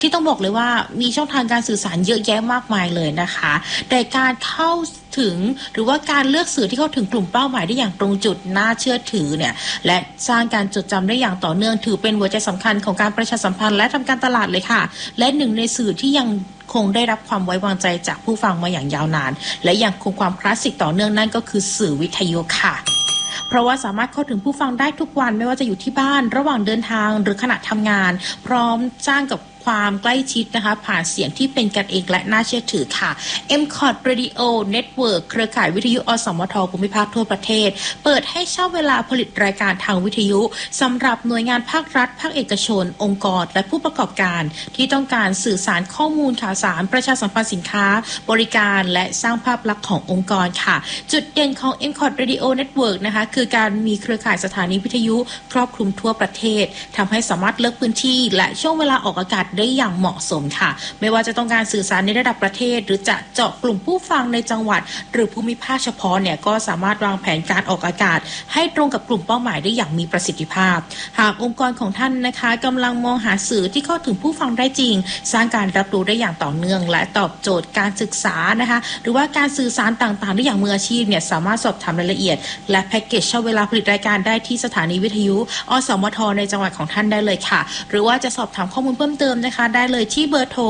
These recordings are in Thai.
ที่ต้องบอกเลยว่ามีช่องทางการสื่อสารเยอะแยะมากมายเลยนะคะแต่การเข้าถึงหรือว่าการเลือกสื่อที่เข้าถึงกลุ่มเป้าหมายได้อย่างตรงจุดน่าเชื่อถือเนี่ยและสร้างการจดจำได้อย่างต่อเนื่องถือเป็นหัวใจสำคัญของการประชาสัมพันธ์และทำการตลาดเลยค่ะและหนึ่งในสื่อที่ยังคงได้รับความไว้วางใจจากผู้ฟังมาอย่างยาวนานและยังคงความคลาสสิกต่อเนื่องนั่นก็คือสื่อวิทยุค่ะเพราะว่าสามารถเข้าถึงผู้ฟังได้ทุกวันไม่ว่าจะอยู่ที่บ้านระหว่างเดินทางหรือขณะทำงานพร้อมสร้างกับความใกล้ชิดนะคะผ่านเสียงที่เป็นกันเองและน่าเชื่อถือค่ะ MCOT Radio Network เครือข่ายวิทยุอสมทภูมิภาคทั่วประเทศเปิดให้เช่าเวลาผลิตรายการทางวิทยุสำหรับหน่วยงานภาครัฐภาคเอกชนองค์กรและผู้ประกอบการที่ต้องการสื่อสารข้อมูลข่าวสารประชาสัมพันธ์สินค้าบริการและสร้างภาพลักษณ์ขององค์กรค่ะจุดเด่นของ MCOT Radio Network นะคะคือการมีเครือข่ายสถานีวิทยุครอบคลุมทั่วประเทศทำให้สามารถเลือกพื้นที่และช่วงเวลาออกอากาศได้อย่างเหมาะสมค่ะไม่ว่าจะต้องการสื่อสารในระดับประเทศหรือจะเจาะกลุ่มผู้ฟังในจังหวัดหรือภูมิภาคเฉพาะเนี่ยก็สามารถวางแผนการออกอากาศให้ตรงกับกลุ่มเป้าหมายได้อย่างมีประสิทธิภาพหากองค์กรของท่านนะคะกำลังมองหาสื่อที่เข้าถึงผู้ฟังได้จริงสร้างการรับรู้ได้อย่างต่อเนื่องและตอบโจทย์การศึกษานะคะหรือว่าการสื่อสารต่างๆได้อย่างมืออาชีพเนี่ยสามารถสอบถามรายละเอียดและแพ็กเกจเช่าเวลาผลิตรายการได้ที่สถานีวิทยุอสมทในจังหวัดของท่านได้เลยค่ะหรือว่าจะสอบถามข้อมูลเพิ่มเติมนะคะได้เลยที่เบอร์โทร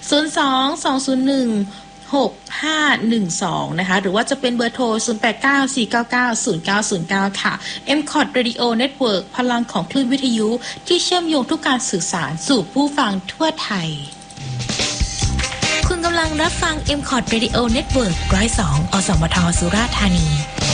02-201-6512นะคะหรือว่าจะเป็นเบอร์โทร0894990909ค่ะ MCOT Radio Network พลังของคลื่นวิทยุที่เชื่อมโยงทุกการสื่อสารสู่ผู้ฟังทั่วไทยคุณกำลังรับฟัง MCOT Radio Network 102 อสมทสุราษฎร์ธานี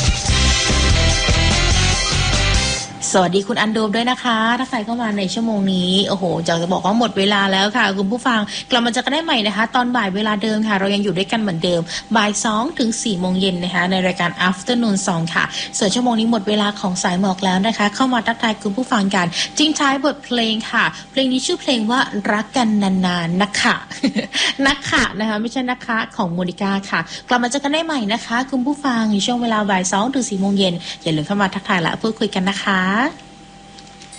สวัสดีคุณอันโดมด้วยนะคะถ้าใครเข้ามาในชั่วโมงนี้โอ้โหอยากจะบอกว่าหมดเวลาแล้วค่ะคุณผู้ฟังกลับมาเจอกันได้ใหม่นะคะตอนบ่ายเวลาเดิมค่ะเรายังอยู่ด้วยกันเหมือนเดิมบ่าย2ถึง 4 โมงเย็นนะคะในรายการ Afternoon Song ค่ะส่วนชั่วโมงนี้หมดเวลาของสายหมอกแล้วนะคะเข้ามาทักทายคุณผู้ฟังกันทิ้งท้ายบทเพลงค่ะเพลงนี้ชื่อเพลงว่ารักกันนานๆนะคะนักค่ะนะคะไม่ใช่นะคะของโมนิกาค่ะกลับมาเจอกันได้ใหม่นะคะคุณผู้ฟังในช่วงเวลาบ่าย2ถึง 4 โมงเย็นอย่าลืมเข้ามาทักทายและพูดคุยกันนะคะ